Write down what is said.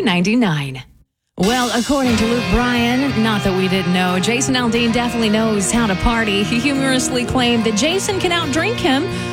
$19.99. Well, according to Luke Bryan, not that we didn't know, Jason Aldean definitely knows how to party. He humorously claimed that Jason can outdrink him